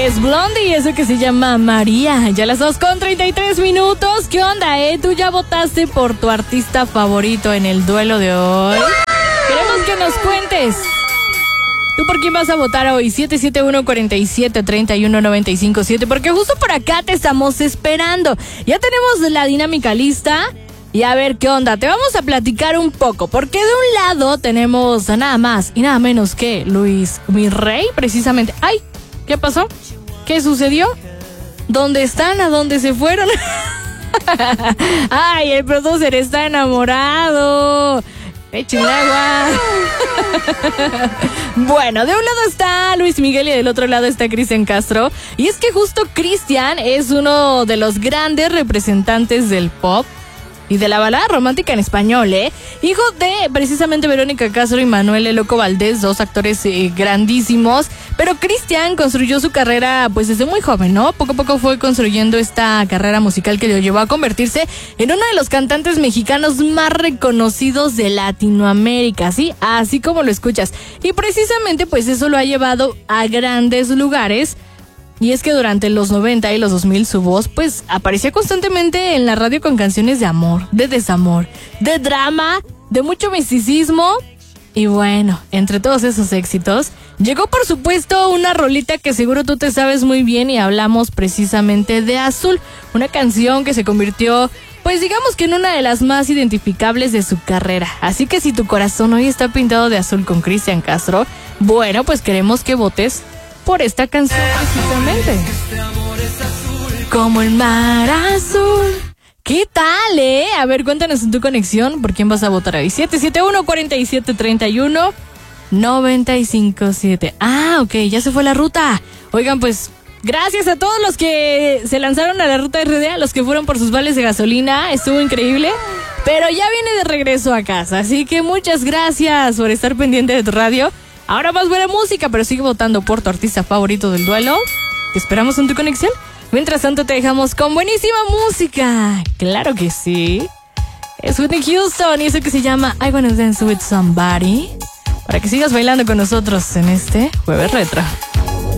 es Blondie y eso que se llama María. Ya las 2:33. ¿Qué onda, ¿Tú ya votaste por tu artista favorito en el duelo de hoy? Queremos que nos cuentes. ¿Tú por quién vas a votar hoy? 771-47-31-95-7, porque justo por acá te estamos esperando. Ya tenemos la dinámica lista. Y a ver qué onda, te vamos a platicar un poco, porque de un lado tenemos a nada más y nada menos que Luis Mirrey, precisamente. ¡Ay! ¿Qué pasó? ¿Qué sucedió? ¿Dónde están? ¿A dónde se fueron? ¡Ay, el producer está enamorado! ¡Échenle agua! Bueno, de un lado está Luis Miguel y del otro lado está Cristian Castro. Y es que justo Cristian es uno de los grandes representantes del pop y de la balada romántica en español, hijo de precisamente Verónica Castro y Manuel El Loco Valdés, dos actores grandísimos. Pero Cristian construyó su carrera pues desde muy joven, ¿no? Poco a poco fue construyendo esta carrera musical que lo llevó a convertirse en uno de los cantantes mexicanos más reconocidos de Latinoamérica, ¿sí? Así como lo escuchas. Y precisamente pues eso lo ha llevado a grandes lugares. Y es que durante los 90 y los 2000 su voz pues aparecía constantemente en la radio con canciones de amor, de desamor, de drama, de mucho misticismo. Y bueno, entre todos esos éxitos, llegó por supuesto una rolita que seguro tú te sabes muy bien y hablamos precisamente de Azul, una canción que se convirtió pues digamos que en una de las más identificables de su carrera. Así que si tu corazón hoy está pintado de azul con Cristian Castro, bueno pues queremos que votes por esta canción precisamente. Como el mar azul. ¿Qué tal, A ver, cuéntanos en tu conexión por quién vas a votar hoy. 771-47-31-95-7. Ah, ok, ya se fue la ruta. Oigan, pues, gracias a todos los que se lanzaron a la ruta RDA, los que fueron por sus vales de gasolina. Estuvo increíble. Pero ya viene de regreso a casa. Así que muchas gracias por estar pendiente de tu radio. Ahora más buena música, pero sigue votando por tu artista favorito del duelo. Te esperamos en tu conexión. Mientras tanto te dejamos con buenísima música. Claro que sí. Es Whitney Houston y eso que se llama I Wanna Dance With Somebody. Para que sigas bailando con nosotros en este Jueves Retro.